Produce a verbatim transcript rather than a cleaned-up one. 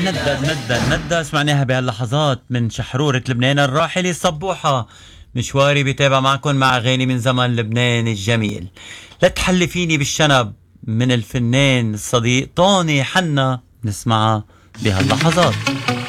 الندى الندى الندى سمعناها بهاللحظات من شحرورة لبنان الراحلة صبوحة. مشواري بتابع معكم مع أغاني من زمن لبنان الجميل. لا تحلفيني بالشنب من الفنان الصديق طوني حنا، نسمعها بهاللحظات.